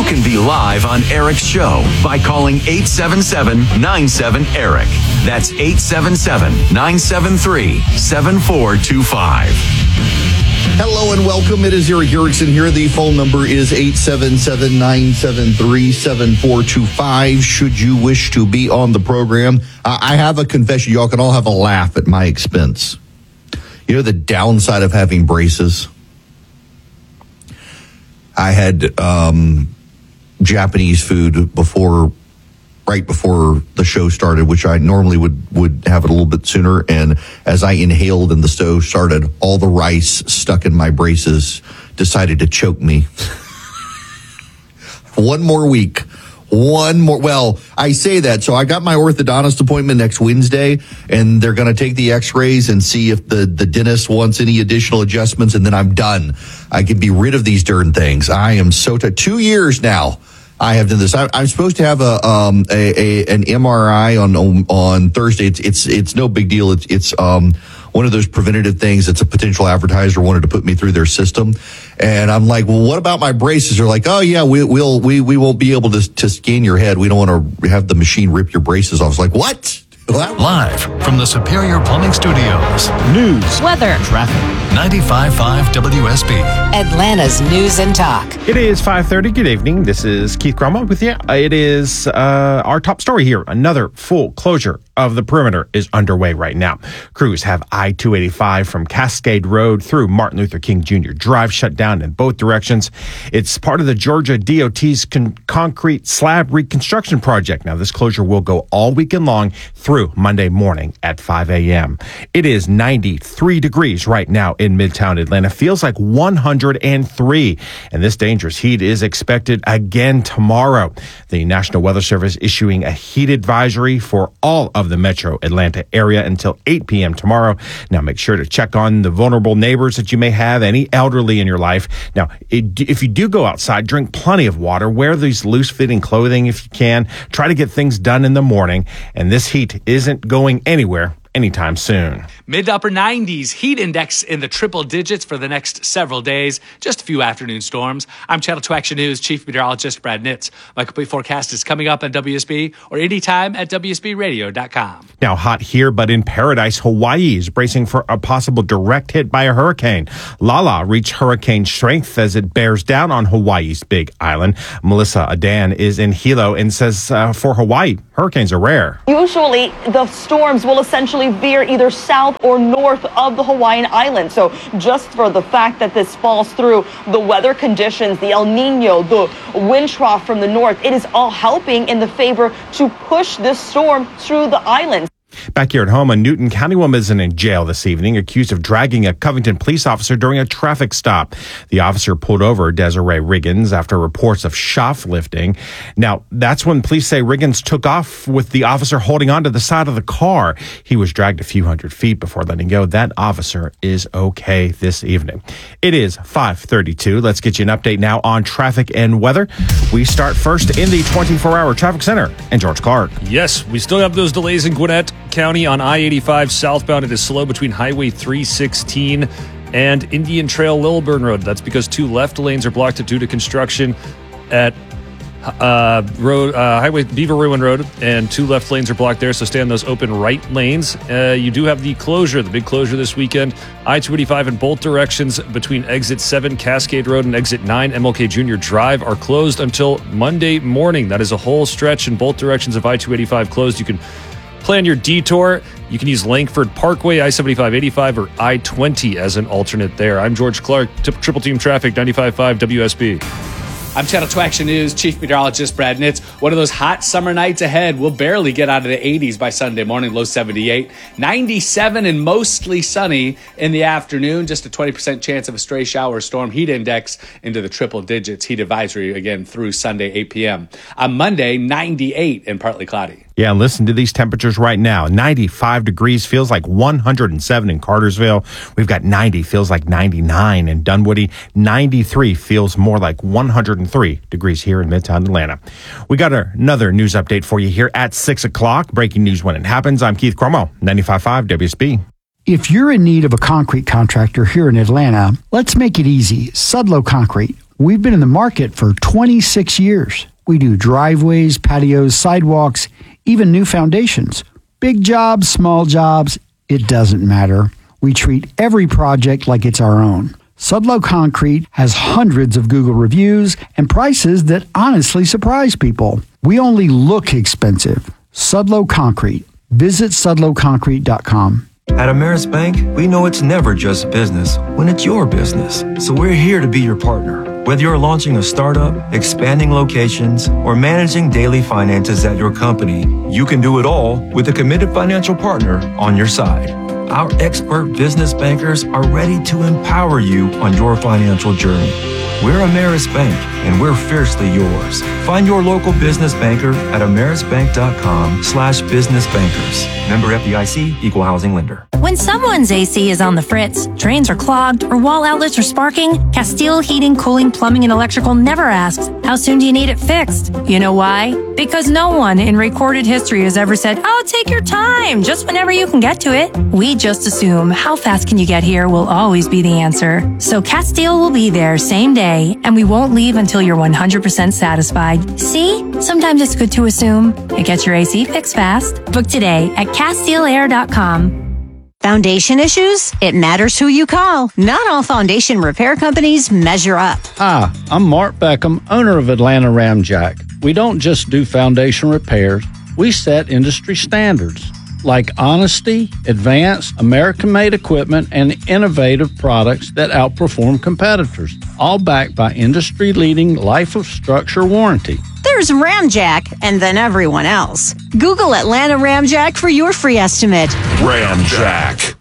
can be live on Eric's show by calling 877-97-ERIC. That's 877-973-7425. Hello and welcome. It is Eric Erickson here. The phone number is 877-973-7425. Should you wish to be on the program, I have a confession. Y'all can all have a laugh at my expense. You know the downside of having braces? I had Japanese food right before the show started, which I normally would have it a little bit sooner. And as I inhaled and the stove started, all the rice stuck in my braces decided to choke me. One more week. Well, I say that. So I got my orthodontist appointment next Wednesday, and they're going to take the x-rays and see if the dentist wants any additional adjustments, and then I'm done. I can be rid of these darn things. I am so tired. 2 years now I have done this. I'm supposed to have an MRI on Thursday. It's no big deal. It's one of those preventative things that's a potential advertiser wanted to put me through their system. And I'm like, well, what about my braces? They're like, oh yeah, we won't be able to scan your head. We don't want to have the machine rip your braces off. I was like, what? Live from the Superior Plumbing Studios. News, weather, traffic. 95.5 WSB. Atlanta's News and Talk. It is 5:30. Good evening. This is Keith Cromwell with you. It is our top story here. Another full closure of the perimeter is underway right now. Crews have I-285 from Cascade Road through Martin Luther King Jr. Drive shut down in both directions. It's part of the Georgia DOT's concrete slab reconstruction project. Now, this closure will go all weekend long through Monday morning at 5 a.m. It is 93 degrees right now in Midtown Atlanta. Feels like 103. And this dangerous heat is expected again tomorrow. The National Weather Service issuing a heat advisory for all of the metro Atlanta area until 8 p.m. tomorrow. Now, make sure to check on the vulnerable neighbors that you may have, any elderly in your life. Now, if you do go outside, drink plenty of water. Wear these loose-fitting clothing if you can. Try to get things done in the morning. And this heat isn't going anywhere anytime soon. Mid to upper 90s, heat index in the triple digits for the next several days. Just a few afternoon storms. I'm Channel 2 Action News Chief Meteorologist Brad Nitz. My complete forecast is coming up on WSB or anytime at WSBradio.com. Now hot here, but in Paradise, Hawaii is bracing for a possible direct hit by a hurricane. Lala reached hurricane strength as it bears down on Hawaii's Big Island. Melissa Adan is in Hilo and says for Hawaii, hurricanes are rare. Usually the storms will essentially veer either south or north of the Hawaiian island. So just for the fact that this falls through, the weather conditions, the El Nino, the wind trough from the north, it is all helping in the favor to push this storm through the island. Back here at home, a Newton County woman is in jail this evening, accused of dragging a Covington police officer during a traffic stop. The officer pulled over Desiree Riggins after reports of shoplifting. Now, that's when police say Riggins took off with the officer holding onto the side of the car. He was dragged a few hundred feet before letting go. That officer is okay this evening. It is 5:32. Let's get you an update now on traffic and weather. We start first in the 24-hour traffic center. And George Clark. Yes, we still have those delays in Gwinnett County on I-85 southbound. It is slow between Highway 316 and Indian Trail Lilburn Road. That's because two left lanes are blocked due to construction at Highway Beaver Ruin Road, and two left lanes are blocked there, so stay on those open right lanes. You do have the big closure this weekend. I-285 in both directions between exit 7 Cascade Road and exit 9 MLK Jr. Drive are closed until Monday morning. That is a whole stretch in both directions of I-285 closed. You can plan your detour. You can use Langford Parkway, I-75-85, or I-20 as an alternate there. I'm George Clark, Triple Team Traffic, 95.5 WSB. I'm Channel 2 Action News Chief Meteorologist Brad Nitz. One of those hot summer nights ahead. We'll barely get out of the 80s by Sunday morning, low 78. 97 and mostly sunny in the afternoon. Just a 20% chance of a stray shower or storm. Heat index into the triple digits. Heat advisory again through Sunday, 8 p.m. On Monday, 98 and partly cloudy. Yeah, listen to these temperatures right now. 95 degrees, feels like 107 in Cartersville. We've got 90, feels like 99 in Dunwoody. 93 feels more like 103 degrees here in Midtown Atlanta. We got another news update for you here at 6 o'clock. Breaking news when it happens. I'm Keith Cromwell, 95.5 WSB. If you're in need of a concrete contractor here in Atlanta, let's make it easy. Sudlow Concrete. We've been in the market for 26 years. We do driveways, patios, sidewalks, even new foundations. Big jobs, small jobs, it doesn't matter. We treat every project like it's our own. Sudlow Concrete has hundreds of Google reviews and prices that honestly surprise people. We only look expensive. Sudlow Concrete. Visit sudlowconcrete.com. At Ameris Bank, we know it's never just business when it's your business. So we're here to be your partner. Whether you're launching a startup, expanding locations, or managing daily finances at your company, you can do it all with a committed financial partner on your side. Our expert business bankers are ready to empower you on your financial journey. We're Ameris Bank, and we're fiercely yours. Find your local business banker at amerisbank.com/businessbankers. Member FDIC, Equal Housing Lender. When someone's AC is on the fritz, drains are clogged, or wall outlets are sparking, Castile Heating, Cooling, Plumbing, and Electrical never asks, how soon do you need it fixed? You know why? Because no one in recorded history has ever said, oh, take your time, just whenever you can get to it. We just assume how fast can you get here will always be the answer. So Castile will be there same day, and we won't leave until you're 100% satisfied. See? Sometimes it's good to assume. It gets your AC fixed fast. Book today at CastileAir.com. Foundation issues? It matters who you call. Not all foundation repair companies measure up. Hi, I'm Mark Beckham, owner of Atlanta Ramjack. We don't just do foundation repairs, we set industry standards like honesty, advanced, American-made equipment, and innovative products that outperform competitors, all backed by industry-leading life of structure warranty. There's Ramjack, and then everyone else. Google Atlanta Ramjack for your free estimate. Ramjack.